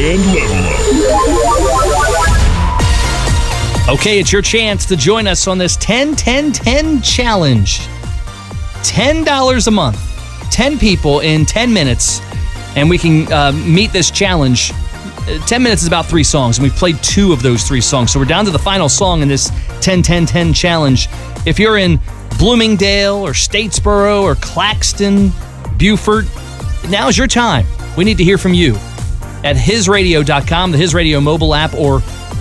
and Level Up. Okay, it's your chance to join us on this 10-10-10 challenge. $10 a month. 10 people in 10 minutes, and we can meet this challenge. 10 minutes is about 3 songs, and we've played 2 of those 3 songs. So we're down to the final song in this 10-10-10 challenge. If you're in Bloomingdale or Statesboro or Claxton, Beaufort, now's your time. We need to hear from you at hisradio.com, the His Radio mobile app, or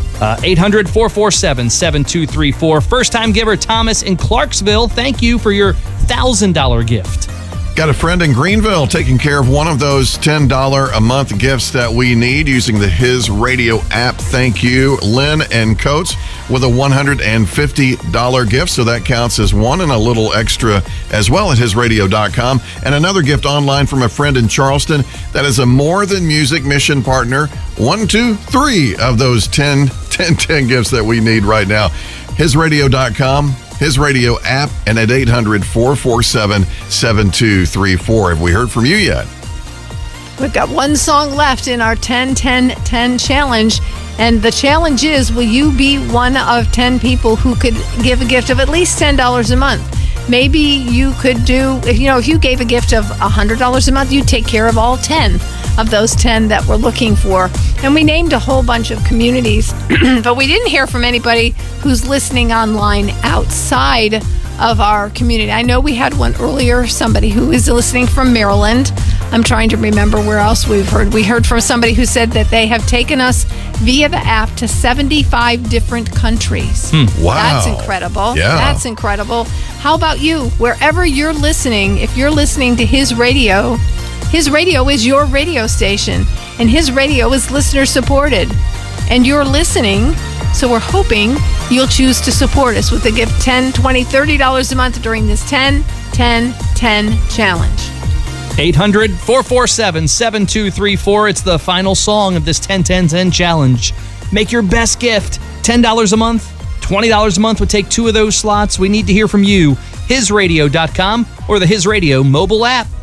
800-447-7234. First-time giver Thomas in Clarksville, thank you for your $1,000 gift. Got a friend in Greenville taking care of one of those $10 a month gifts that we need using the His Radio app. Thank you, Lynn and Coates, with a $150 gift. So that counts as one, and a little extra as well at hisradio.com. And another gift online from a friend in Charleston that is a More Than Music mission partner. 1, 2, 3 of those 10 gifts that we need right now. Hisradio.com. His Radio app, and at 800-447-7234. Have we heard from you yet? We've got one song left in our 10-10-10 challenge, and the challenge is, will you be one of 10 people who could give a gift of at least $10 a month? Maybe you could do, if you gave a gift of $100 a month, you take care of all 10 of those 10 that we're looking for. And we named a whole bunch of communities, but we didn't hear from anybody who's listening online outside of our community. I know we had one earlier, somebody who is listening from Maryland. I'm trying to remember where else we've heard. We heard from somebody who said that they have taken us via the app to 75 different countries. Wow. That's incredible. Yeah. That's incredible. How about you? Wherever you're listening, if you're listening to His Radio is your radio station, and His Radio is listener supported. And you're listening, so we're hoping you'll choose to support us with a gift $10, $20, $30 a month during this 10-10-10 challenge. 800-447-7234. It's the final song of this 10-10-10 challenge. Make your best gift. $10 a month, $20 a month would take 2 of those slots. We need to hear from you. Hisradio.com or the His Radio mobile app.